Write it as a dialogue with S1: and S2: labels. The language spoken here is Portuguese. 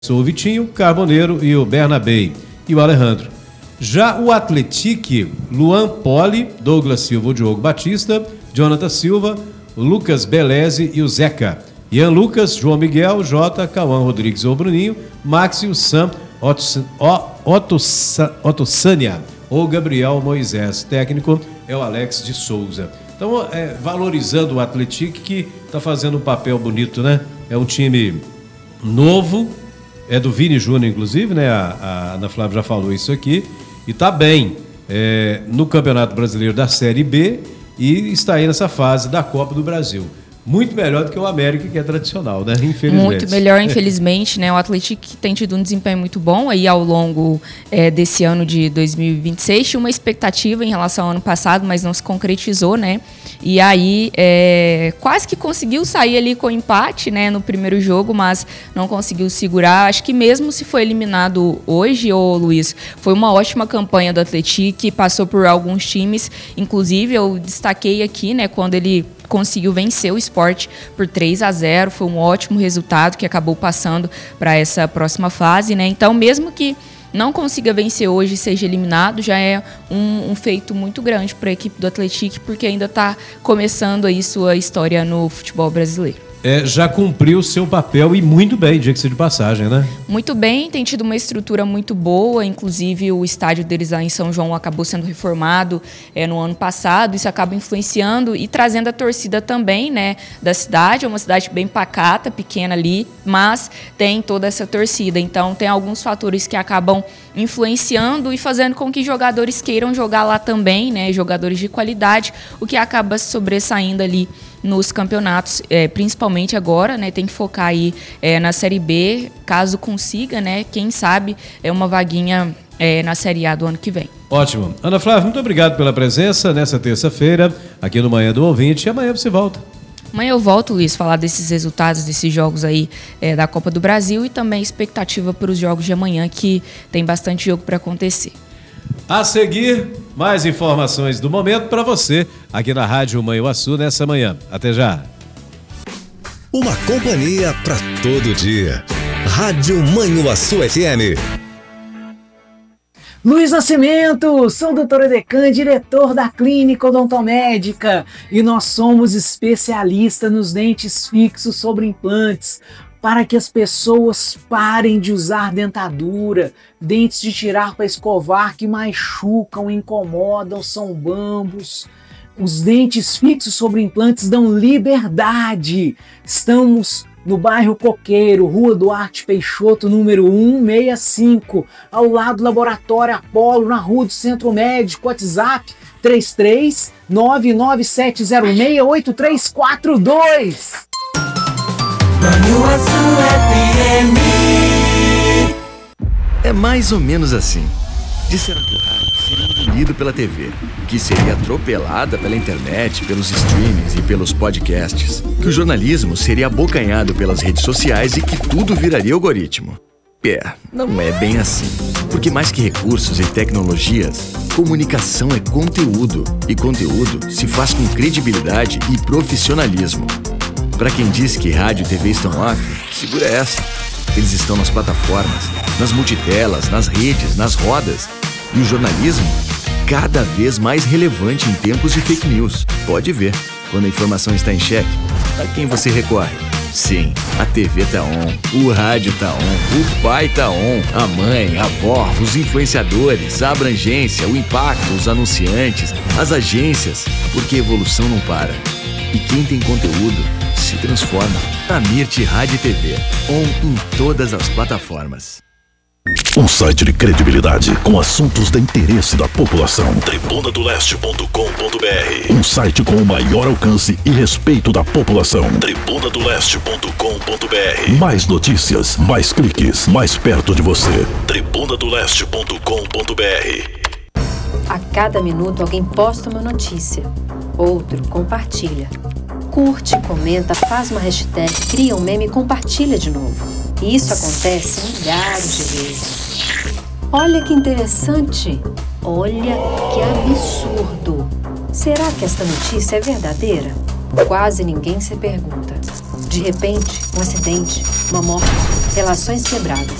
S1: o Vitinho, Carboneiro e o Bernabei e o Alejandro. Já o Atlético, Luan Poli, Douglas Silva, o Diogo Batista, Jonathan Silva, o Lucas Beleze e o Zeca. Ian Lucas, João Miguel, Jota, Cauã Rodrigues ou Bruninho, Maxi, Sam, Otto Sânia ou Gabriel Moisés. Técnico é o Alex de Souza. Então, valorizando o Atlético, que está fazendo um papel bonito, né? É um time novo, é do Vini Júnior, inclusive, né? A Ana Flávia já falou isso aqui. E está bem no Campeonato Brasileiro da Série B e está aí nessa fase da Copa do Brasil. Muito melhor do que o América, que é tradicional, né? Infelizmente.
S2: Muito melhor, infelizmente, né? O Atlético tem tido um desempenho muito bom aí ao longo desse ano de 2026. Tinha uma expectativa em relação ao ano passado, mas não se concretizou, né? E aí, quase que conseguiu sair ali com empate, né? No primeiro jogo, mas não conseguiu segurar. Acho que mesmo se foi eliminado hoje, Luiz, foi uma ótima campanha do Atlético, que passou por alguns times. Inclusive, eu destaquei aqui, né? Quando ele conseguiu vencer o Sport por 3-0, foi um ótimo resultado que acabou passando para essa próxima fase, né? Então, mesmo que não consiga vencer hoje e seja eliminado, já é um feito muito grande para a equipe do Atlético, porque ainda está começando aí sua história no futebol brasileiro.
S1: Já cumpriu seu papel e muito bem, diga-se de passagem, né?
S2: Muito bem, tem tido uma estrutura muito boa, inclusive o estádio deles lá em São João acabou sendo reformado no ano passado, isso acaba influenciando e trazendo a torcida também, né, da cidade. É uma cidade bem pacata, pequena ali, mas tem toda essa torcida, então tem alguns fatores que acabam influenciando e fazendo com que jogadores queiram jogar lá também, né, jogadores de qualidade, o que acaba sobressaindo ali nos campeonatos, principalmente agora, né, tem que focar aí na Série B, caso consiga, né, quem sabe uma vaguinha na Série A do ano que vem.
S1: Ótimo. Ana Flávia, muito obrigado pela presença nessa terça-feira aqui no Manhã do Ouvinte, e amanhã você volta.
S2: Amanhã eu volto, Luiz, falar desses resultados, desses jogos aí da Copa do Brasil e também expectativa para os jogos de amanhã, que tem bastante jogo para acontecer.
S1: A seguir, mais informações do momento para você aqui na Rádio Manhuaçu nessa manhã. Até já.
S3: Uma companhia para todo dia. Rádio Manhuaçu FM.
S4: Luiz Nascimento, sou o Dr. Edecan, diretor da Clínica Odontomédica, e nós somos especialistas nos dentes fixos sobre implantes, para que as pessoas parem de usar dentadura, dentes de tirar para escovar que machucam, incomodam, são bambos. Os dentes fixos sobre implantes dão liberdade. Estamos no bairro Coqueiro, Rua Duarte Peixoto, número 165, ao lado do Laboratório Apolo, na Rua do Centro Médico. WhatsApp 33-99706-8342.
S3: Manhuaçu FM. É mais ou menos assim. Disseram que o rádio seria engolido pela TV, que seria atropelada pela internet, pelos streamings e pelos podcasts, que o jornalismo seria abocanhado pelas redes sociais e que tudo viraria algoritmo. Não é bem assim. Porque mais que recursos e tecnologias, comunicação é conteúdo. E conteúdo se faz com credibilidade e profissionalismo. Para quem diz que rádio e TV estão off, segura essa. Eles estão nas plataformas, nas multitelas, nas redes, nas rodas. E o jornalismo, cada vez mais relevante em tempos de fake news. Pode ver, quando a informação está em xeque, a quem você recorre? Sim, a TV tá on, o rádio tá on, o pai tá on, a mãe, a avó, os influenciadores, a abrangência, o impacto, os anunciantes, as agências, porque a evolução não para. E quem tem conteúdo se transforma. A Mirti Rádio e TV, on em todas as plataformas.
S5: Um site de credibilidade com assuntos de interesse da população. tribunadoleste.com.br. Um site com o maior alcance e respeito da população. tribunadoleste.com.br. Mais notícias, mais cliques, mais perto de você. tribunadoleste.com.br.
S6: A cada minuto alguém posta uma notícia, outro compartilha. Curte, comenta, faz uma hashtag, cria um meme e compartilha de novo. E isso acontece milhares de vezes. Olha que interessante! Olha que absurdo! Será que esta notícia é verdadeira? Quase ninguém se pergunta. De repente, um acidente, uma morte, relações quebradas.